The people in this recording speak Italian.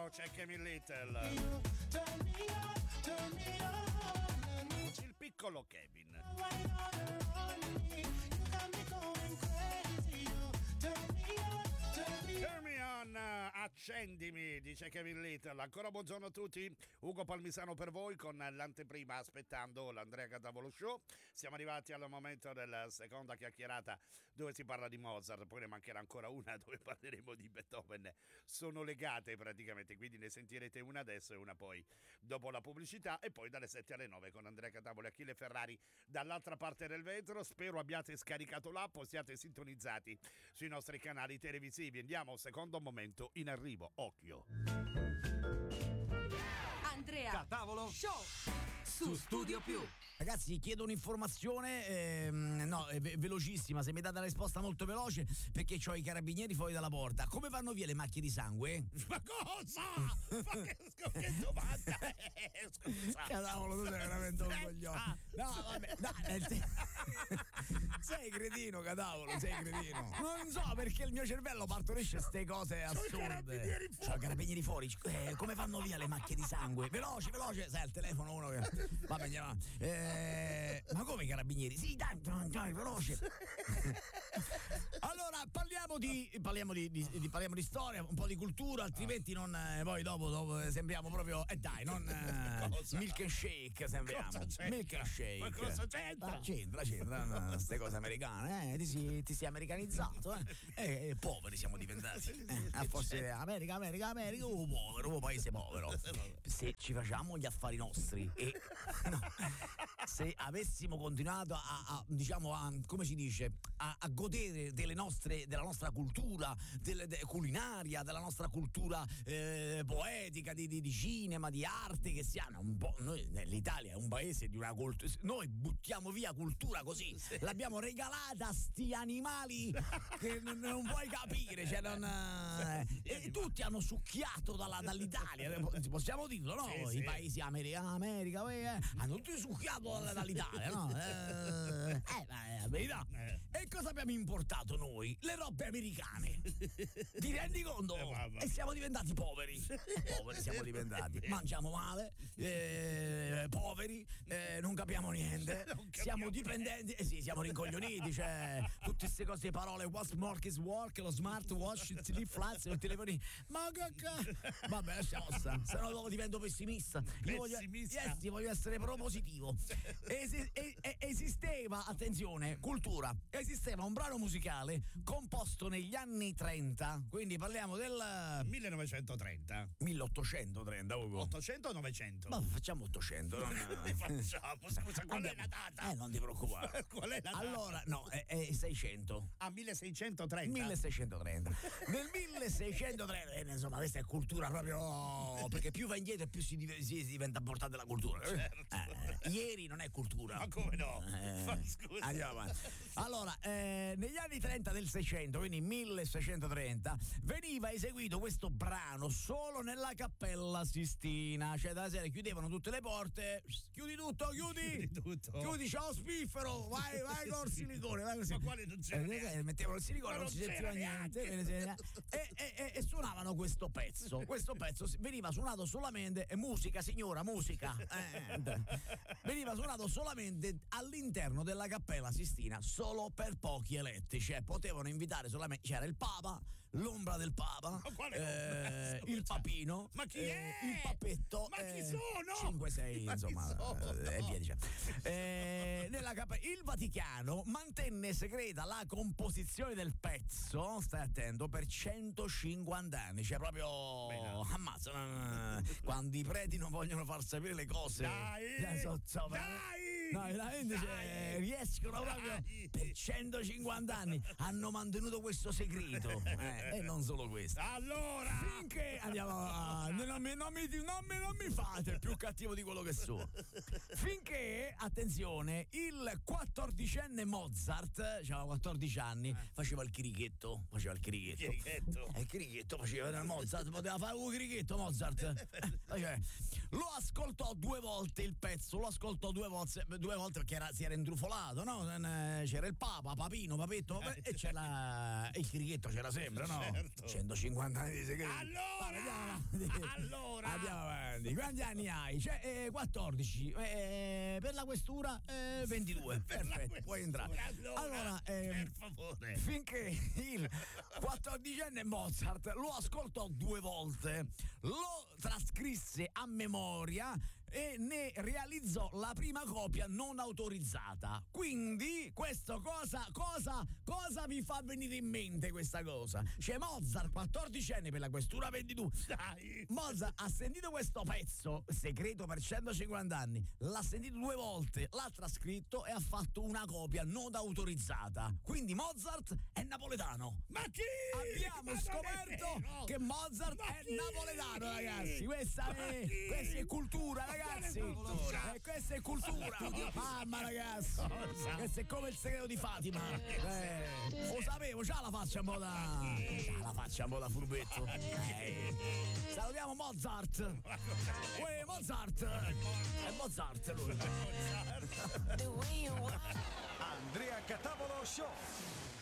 Wow, check me little. Il piccolo Kevin. Turn me on, accendimi, dice Kevin Little. Ancora buongiorno a tutti, Ugo Palmisano per voi con l'anteprima aspettando l'Andrea Catavolo Show. Siamo arrivati al momento della seconda chiacchierata dove si parla di Mozart, poi ne mancherà ancora una dove parleremo di Beethoven. Sono legate praticamente, quindi ne sentirete una adesso e una poi dopo la pubblicità, e poi dalle 7 alle 9 con Andrea Catavolo e Achille Ferrari dall'altra parte del vetro. Spero abbiate scaricato l'app o siate sintonizzati sui nostri canali televisivi. Andiamo, secondo momento in arrivo, occhio. Andrea Catavolo Show su Studio Più. Ragazzi, chiedo un'informazione velocissima, se mi date la risposta molto veloce, perché ho i carabinieri fuori dalla porta. Come vanno via le macchie di sangue? Ma cosa? Ma che domanda è? Scusa. Cavolo, tu sei veramente un coglione. No, vabbè, sei cretino, Catavolo, sei cretino. Non so perché il mio cervello partorisce ste cose assurde. C'ho i carabinieri fuori. Come vanno via le macchie di sangue? Veloce, sai, il telefono uno che... Vabbè, andiamo. Ma come i carabinieri? Sì, dai, veloce. Allora, parliamo di storia, un po' di cultura, altrimenti non poi dopo sembriamo proprio dai, non milk and shake sembriamo. Milk and shake. Ma cosa c'entra? C'entra queste cose americane, ti sei americanizzato, poveri siamo diventati. Forse America, povero, paese povero. Se ci facciamo gli affari nostri e se avessimo continuato come si dice, a godere della nostra cultura culinaria, della nostra cultura poetica, di cinema, di arte, che siamo un po', noi, l'Italia è un paese di una cultura, noi buttiamo via cultura così, l'abbiamo regalata a sti animali che non puoi capire, cioè e tutti hanno succhiato dall'Italia, possiamo dirlo, no? Sì, I paesi America hanno tutti succhiato dall'Italia, no? La verità. E cosa abbiamo importato noi? Le robe americane. Ti rendi conto? E siamo diventati poveri. Poveri siamo diventati. Mangiamo male, poveri, non capiamo niente. Siamo dipendenti. Sì, siamo rincoglioniti. Cioè, tutte queste cose, parole. What's work is work, lo smartwatch, il sleep flats, il telefonino. Ma che vabbè, lasciamo stare. Se no dopo divento pessimista. Io voglio essere propositivo. Esisteva, attenzione, cultura, esisteva un brano musicale composto negli anni 30, quindi parliamo del 1930 1830, Ugo. 800 o 900? Ma facciamo 800, ne facciamo, scusa, qual è la data? Non ti preoccupare. Qual è la data? Allora, no, è 600. 1630? 1630. Nel 1630, insomma, questa è cultura proprio, perché più va indietro più si diventa importante la cultura. Certo. Ieri non è cultura. Ma come no? Scusa. Andiamo avanti. Allora, negli anni 30 del 600, quindi 1630, veniva eseguito questo brano solo nella Cappella Sistina, cioè dalla sera chiudevano tutte le porte, chiudi tutto, chiudi, ciao spiffero, vai col silicone, vai così. Ma quale non c'era neanche? Mettevano il silicone, non si sentiva niente. E suonavano questo pezzo veniva suonato solamente, musica signora, musica, veniva suonato solamente all'interno della Cappella Sistina, solo per pochi eletti, cioè potevano invitare solamente, c'era il Papa, l'ombra del Papa, il Papino, ma chi è? Il Papetto, ma chi sono? 5-6 insomma, e via dicendo. Il Vaticano mantenne segreta la composizione del pezzo, stai attento, per 150 anni, cioè proprio ammazza, quando i preti non vogliono far sapere le cose, veramente riescono proprio per 150 anni, hanno mantenuto questo segreto, e non solo questo. Allora finché andiamo nel non mi fate più cattivo di quello che sono. Finché, attenzione, il 14enne Mozart, aveva 14 anni, faceva il chirichetto. Chirichetto? Il chirichetto faceva Mozart, poteva fare un chirichetto Mozart. Lo ascoltò 2 volte il pezzo, due volte perché si era intrufolato, no? C'era il Papa, Papino, Papetto, e c'era il chirichetto, c'era sempre, no? Certo. 150 anni di segreto. Allora! Andiamo avanti. Quanti anni hai? 14. Per la questura 22. Perfetto, puoi entrare. Allora, per favore. Finché il 14enne Mozart lo ascoltò 2 volte, lo trascrisse a memoria e ne realizzò la prima copia non autorizzata. Quindi questo cosa vi fa venire in mente questa cosa? C'è Mozart, 14enne per la questura 22. Dai! Mozart ha sentito questo pezzo segreto per 150 anni, l'ha sentito 2 volte, l'ha trascritto e ha fatto una copia non autorizzata. Quindi Mozart è napoletano. Ma chi? Abbiamo scoperto che Mozart è napoletano, ragazzi. Questa è cultura, ragazzi. Questa è cultura. Mamma, ragazzi. Questo è come il segreto di Fatima. Lo sapevo, c'ha la faccia un po' da furbetto. Salutiamo Mozart. Mozart. È Mozart lui.